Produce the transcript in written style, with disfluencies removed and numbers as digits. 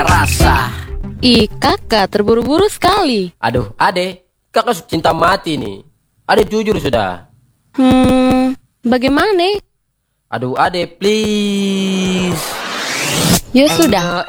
rasa. Ih, kakak terburu-buru sekali. Aduh, ade, kakak cinta mati nih. Ade jujur sudah. Bagaimana? Aduh, ade please. Ya sudah,